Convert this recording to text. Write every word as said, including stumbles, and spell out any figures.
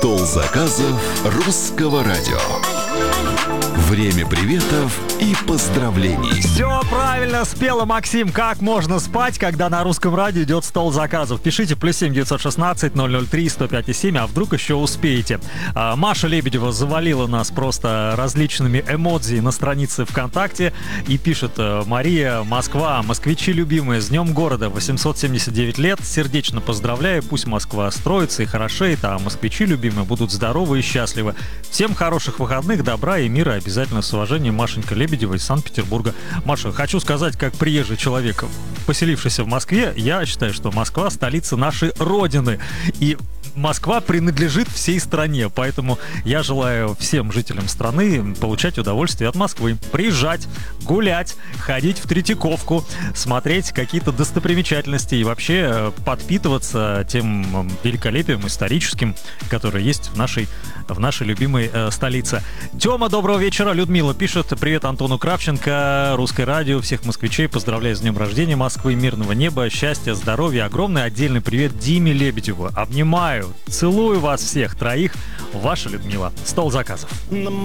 Стол заказов русского радио. Время приветов и поздравлений. Все правильно спела Максим. Как можно спать, когда на русском радио идет стол заказов? Пишите плюс семь девятьсот шестнадцать ноль ноль три сто пять и семь, а вдруг еще успеете. А, Маша Лебедева завалила нас просто различными эмодзи на странице ВКонтакте и пишет: Мария, Москва, москвичи любимые, с днем города, восемьсот семьдесят девять лет, сердечно поздравляю, пусть Москва строится и хорошеет, а москвичи любимые будут здоровы и счастливы. Всем хороших выходных, добра и мира, обязательно с уважением, Машенька Лебедева из Санкт-Петербурга. Маша, хочу сказать, как приезжий человек, поселившийся в Москве, я считаю, что Москва — столица нашей Родины. И Москва принадлежит всей стране, поэтому я желаю всем жителям страны получать удовольствие от Москвы. Приезжать, гулять, ходить в Третьяковку, смотреть какие-то достопримечательности и вообще подпитываться тем великолепием историческим, которое есть в нашей, в нашей любимой э, столице. Тёма, доброго вечера. Людмила пишет: привет Антону Кравченко, Русское радио, всех москвичей поздравляю с днем рождения Москвы, мирного неба, счастья, здоровья. Огромный отдельный привет Диме Лебедеву. Обнимаю, целую вас всех троих. Ваша Людмила. Стол заказов.